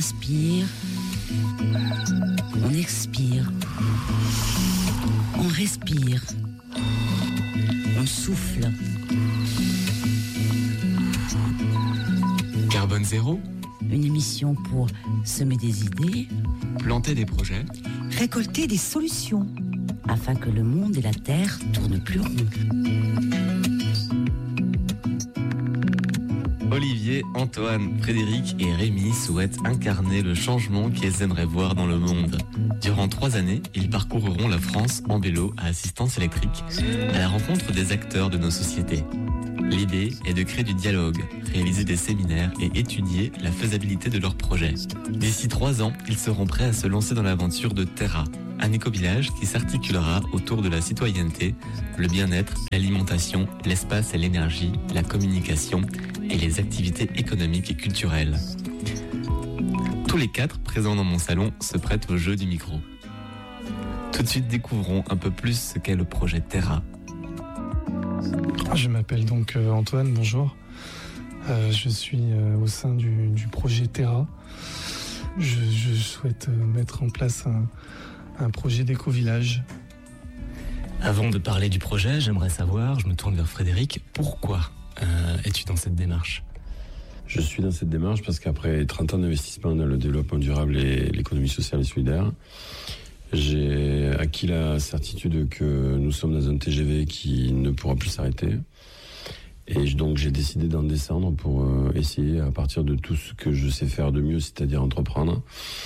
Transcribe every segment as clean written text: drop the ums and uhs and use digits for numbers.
inspire, on expire, on respire, on souffle. Carbone zéro, Une émission pour semer des idées, planter des projets, récolter des solutions, afin que le monde et la terre tournent plus rond. Olivier, Antoine, Frédéric et Rémi souhaitent incarner le changement qu'ils aimeraient voir dans le monde. Durant 3 années, ils parcourront la France en vélo à assistance électrique, à la rencontre des acteurs de nos sociétés. L'idée est de créer du dialogue, réaliser des séminaires et étudier la faisabilité de leurs projets. D'ici 3 ans, ils seront prêts à se lancer dans l'aventure de Terra, un éco-village qui s'articulera autour de la citoyenneté, le bien-être, l'alimentation, l'espace et l'énergie, la communication et les activités économiques et culturelles. Tous les 4 présents dans mon salon se prêtent au jeu du micro. Tout de suite, découvrons un peu plus ce qu'est le projet Terra. Je m'appelle donc Antoine, bonjour. Je suis au sein du projet Terra. Je souhaite mettre en place un projet d'éco-village. Avant de parler du projet, j'aimerais savoir, je me tourne vers Frédéric, pourquoi es-tu dans cette démarche ? Je suis dans cette démarche parce qu'après 30 ans d'investissement dans le développement durable et l'économie sociale et solidaire, j'ai acquis la certitude que nous sommes dans un TGV qui ne pourra plus s'arrêter. Et donc j'ai décidé d'en descendre pour essayer, à partir de tout ce que je sais faire de mieux, c'est-à-dire entreprendre,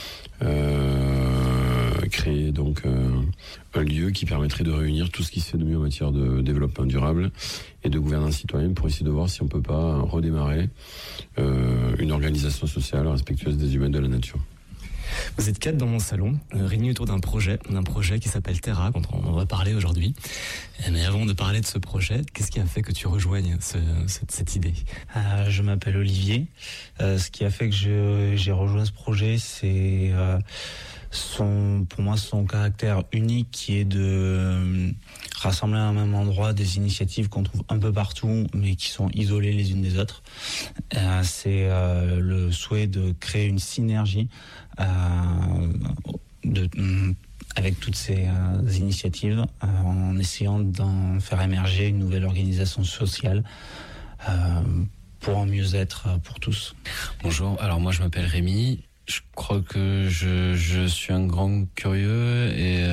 créer donc un lieu qui permettrait de réunir tout ce qui se fait de mieux en matière de développement durable et de gouvernance citoyenne pour essayer de voir si on peut pas redémarrer une organisation sociale respectueuse des humains et de la nature. Vous êtes 4 dans mon salon, réunis autour d'un projet qui s'appelle Terra, dont on va parler aujourd'hui. Mais avant de parler de ce projet, qu'est-ce qui a fait que tu rejoignes cette idée ? Je m'appelle Olivier. Ce qui a fait que j'ai rejoint ce projet, c'est pour moi son caractère unique qui est de rassembler à un même endroit des initiatives qu'on trouve un peu partout mais qui sont isolées les unes des autres. C'est le souhait de créer une synergie avec toutes ces initiatives en essayant d'en faire émerger une nouvelle organisation sociale pour un mieux-être pour tous. Bonjour, alors moi je m'appelle Rémi. Je crois que je suis un grand curieux et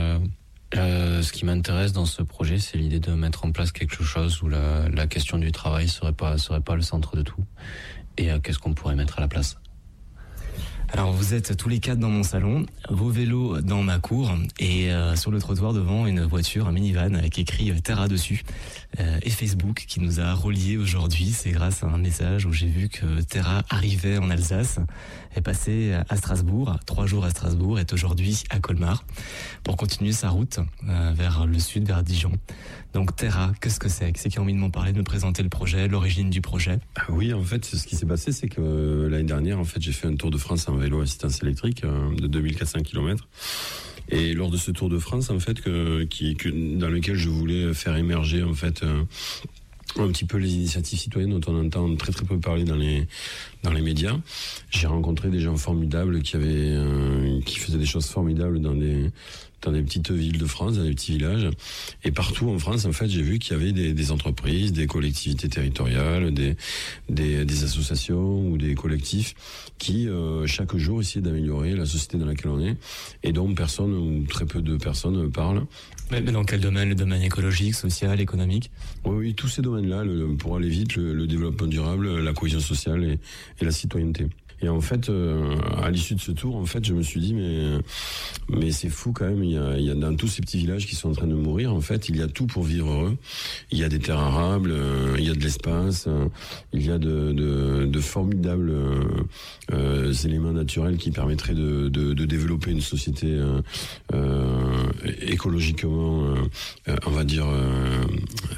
ce qui m'intéresse dans ce projet, c'est l'idée de mettre en place quelque chose où la question du travail serait pas le centre de tout. Et qu'est-ce qu'on pourrait mettre à la place ? Alors vous êtes tous les 4 dans mon salon, vos vélos dans ma cour et sur le trottoir devant une voiture, un minivan avec écrit Terra dessus et Facebook qui nous a reliés aujourd'hui. C'est grâce à un message où j'ai vu que Terra arrivait en Alsace, est passé à Strasbourg, 3 jours à Strasbourg, est aujourd'hui à Colmar pour continuer sa route vers le sud, vers Dijon. Donc Terra, qu'est-ce que c'est ? C'est qui a envie de m'en parler, de me présenter le projet, l'origine du projet ? Oui, en fait, ce qui s'est passé, c'est que l'année dernière, en fait, j'ai fait un tour de France en vélo assistance électrique de 2400 km. Et lors de ce Tour de France, en fait, dans lequel je voulais faire émerger, en fait, un petit peu les initiatives citoyennes dont on entend très très peu parler dans les médias. J'ai rencontré des gens formidables qui faisaient des choses formidables dans des petites villes de France, dans des petits villages. Et partout en France, en fait, j'ai vu qu'il y avait des entreprises, des collectivités territoriales, des associations ou des collectifs qui, chaque jour, essayaient d'améliorer la société dans laquelle on est et dont personne ou très peu de personnes parlent. Mais dans quel domaine ? Le domaine écologique, social, économique ? Oui, tous ces domaines-là, pour aller vite, le développement durable, la cohésion sociale et la citoyenneté. Et en fait, à l'issue de ce tour, en fait, je me suis dit, mais c'est fou quand même, il y a dans tous ces petits villages qui sont en train de mourir, en fait, il y a tout pour vivre heureux. Il y a des terres arables, il y a de l'espace, il y a de formidables éléments naturels qui permettraient de développer une société écologiquement, on va dire,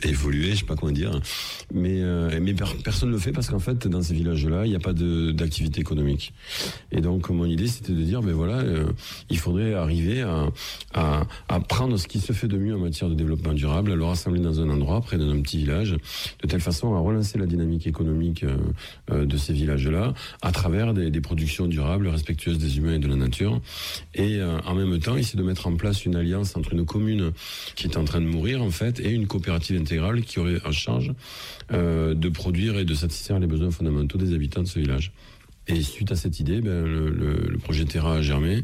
évoluer, je sais pas comment dire, mais personne ne le fait parce qu'en fait dans ces villages-là, il n'y a pas d'activité économique. Et donc mon idée c'était de dire, il faudrait arriver à prendre ce qui se fait de mieux en matière de développement durable, à le rassembler dans un endroit, près d'un petit village, de telle façon à relancer la dynamique économique de ces villages-là, à travers des productions durables, respectueuses des humains et de la nature. Et en même temps, essayer de mettre en place une alliance entre une commune qui est en train de mourir, en fait, et une coopérative intégrale qui aurait en charge de produire et de satisfaire les besoins fondamentaux des habitants de ce village. Et suite à cette idée, le projet Terra a germé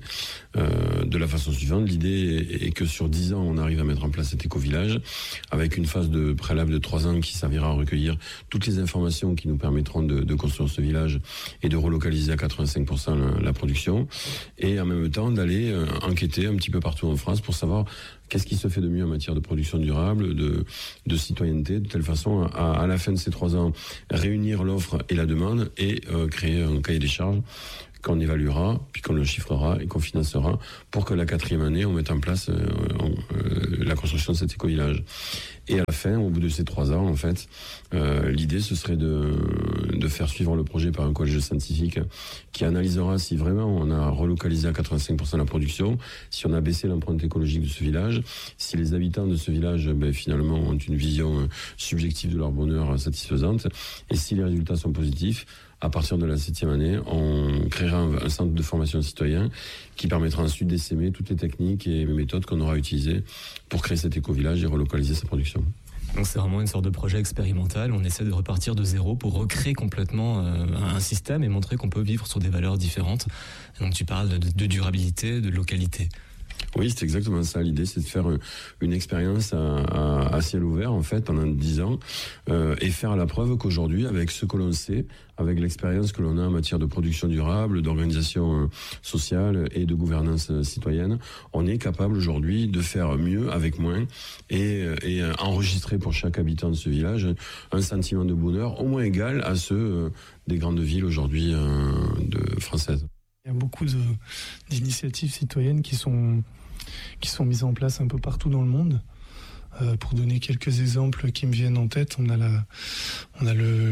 de la façon suivante. L'idée est que sur 10 ans, on arrive à mettre en place cet éco-village avec une phase de préalable de 3 ans qui servira à recueillir toutes les informations qui nous permettront de construire ce village et de relocaliser à 85% la production. Et en même temps, d'aller enquêter un petit peu partout en France pour savoir qu'est-ce qui se fait de mieux en matière de production durable, de citoyenneté, de telle façon à la fin de ces 3 ans, réunir l'offre et la demande et créer un cahier des charges qu'on évaluera, puis qu'on le chiffrera et qu'on financera pour que la 4e année, on mette en place la construction de cet éco-village. Et à la fin, au bout de ces 3 ans, en fait, l'idée, ce serait de faire suivre le projet par un collège scientifique qui analysera si vraiment on a relocalisé à 85% la production, si on a baissé l'empreinte écologique de ce village, si les habitants de ce village, finalement, ont une vision subjective de leur bonheur satisfaisante, et si les résultats sont positifs. À partir de la 7e année, on créera un centre de formation citoyen qui permettra ensuite d'essaimer toutes les techniques et les méthodes qu'on aura utilisées pour créer cet éco-village et relocaliser sa production. Donc c'est vraiment une sorte de projet expérimental. On essaie de repartir de zéro pour recréer complètement un système et montrer qu'on peut vivre sur des valeurs différentes. Donc tu parles de durabilité, de localité. Oui, c'est exactement ça. L'idée, c'est de faire une expérience à ciel ouvert, en fait, pendant 10 ans, et faire la preuve qu'aujourd'hui, avec ce que l'on sait, avec l'expérience que l'on a en matière de production durable, d'organisation sociale et de gouvernance citoyenne, on est capable aujourd'hui de faire mieux avec moins et enregistrer pour chaque habitant de ce village un sentiment de bonheur au moins égal à ceux des grandes villes aujourd'hui françaises. Il y a beaucoup d'initiatives citoyennes qui sont mises en place un peu partout dans le monde. Pour donner quelques exemples qui me viennent en tête, on a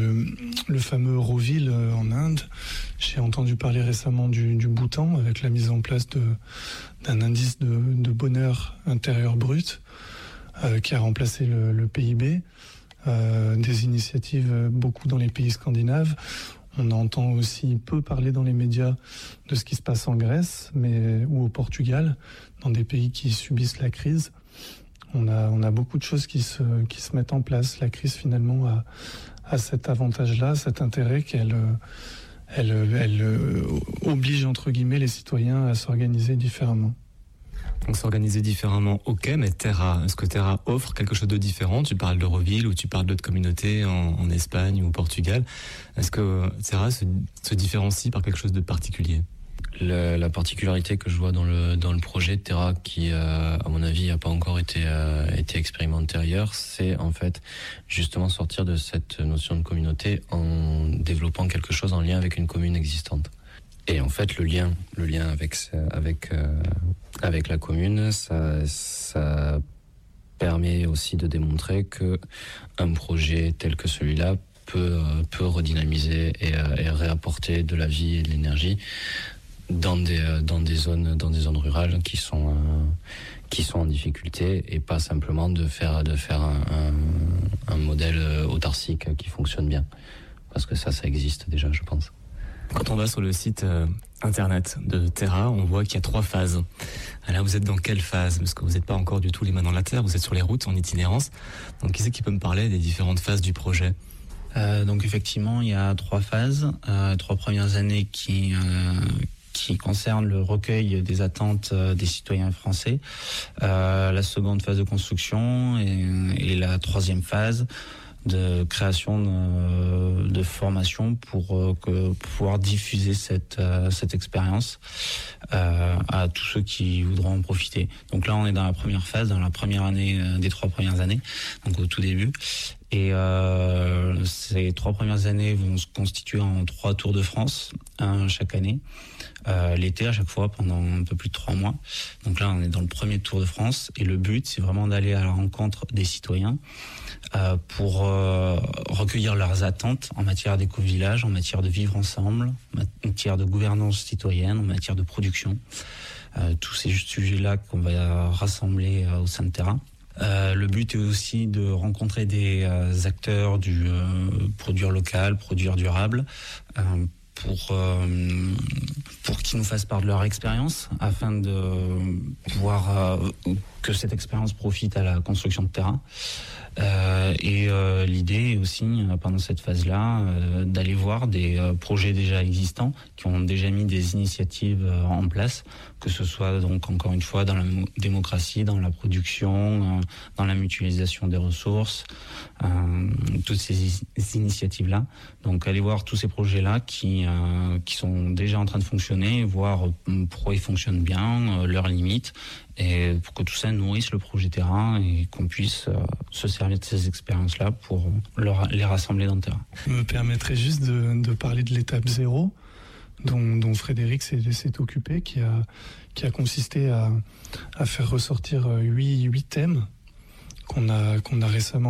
le fameux Euroville en Inde. J'ai entendu parler récemment du Bhoutan avec la mise en place d'un indice de bonheur intérieur brut qui a remplacé le PIB. Des initiatives beaucoup dans les pays scandinaves. On entend aussi peu parler dans les médias de ce qui se passe en Grèce ou au Portugal, dans des pays qui subissent la crise. On a beaucoup de choses qui se mettent en place. La crise, finalement, a cet avantage-là, cet intérêt qu'elle oblige, entre guillemets, les citoyens à s'organiser différemment. Donc s'organiser différemment, ok, mais Terra, est-ce que Terra offre quelque chose de différent? Tu parles d'Euroville ou tu parles d'autres communautés en Espagne ou au Portugal. Est-ce que Terra se différencie par quelque chose de particulier? La particularité que je vois dans le projet Terra, qui à mon avis n'a pas encore été expérimenté ailleurs, c'est en fait justement sortir de cette notion de communauté en développant quelque chose en lien avec une commune existante. Et en fait, le lien avec la commune, ça permet aussi de démontrer que un projet tel que celui-là peut redynamiser et réapporter de la vie et de l'énergie dans des zones rurales qui sont en difficulté, et pas simplement de faire un modèle autarcique qui fonctionne bien, parce que ça existe déjà, je pense. Quand on va sur le site internet de Terra, on voit qu'il y a 3 phases. Alors vous êtes dans quelle phase? Parce que vous n'êtes pas encore du tout les mains dans la terre, vous êtes sur les routes en itinérance. Donc qui c'est qui peut me parler des différentes phases du projet? Donc effectivement, il y a 3 phases. 3 premières années qui concernent le recueil des attentes des citoyens français. La seconde phase de construction et la 3e phase de création de formation pour pouvoir diffuser cette expérience à tous ceux qui voudront en profiter. Donc là, on est dans la première phase, dans la première année des 3 premières années, donc au tout début. Et ces 3 premières années vont se constituer en 3 Tours de France, chaque année. L'été à chaque fois pendant un peu plus de 3 mois. Donc là, on est dans le premier Tour de France et le but, c'est vraiment d'aller à la rencontre des citoyens pour recueillir leurs attentes en matière d'éco-village, en matière de vivre ensemble, en matière de gouvernance citoyenne, en matière de production. Tous ces sujets-là qu'on va rassembler au sein de Terra. Le but est aussi de rencontrer des acteurs du produire local, produire durable, pour qu'ils nous fassent part de leur expérience, afin de pouvoir que cette expérience profite à la construction de Terra. L'idée est aussi, pendant cette phase-là, d'aller voir des projets déjà existants qui ont déjà mis des initiatives en place, que ce soit donc encore une fois dans la démocratie, dans la production, dans la mutualisation des ressources, toutes ces initiatives-là. Donc aller voir tous ces projets-là qui sont déjà en train de fonctionner, voir pourquoi ils fonctionnent bien, leurs limites, et pour que tout ça nourrisse le projet Terra et qu'on puisse se servir de ces expériences-là pour les rassembler dans Terra. Je me permettrais juste de parler de l'étape 0 dont Frédéric s'est occupé, qui a consisté à faire ressortir 8 thèmes qu'on a récemment